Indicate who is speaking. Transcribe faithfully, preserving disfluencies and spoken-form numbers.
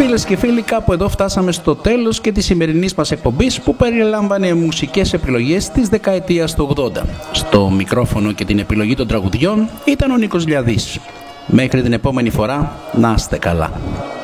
Speaker 1: Φίλες και φίλοι, κάπου εδώ φτάσαμε στο τέλος και της σημερινής μας εκπομπής που περιλάμβανε μουσικές επιλογές της δεκαετίας του ογδόντα. Στο μικρόφωνο και την επιλογή των τραγουδιών ήταν ο Νίκος Λιαδής. Μέχρι την επόμενη φορά, να είστε καλά.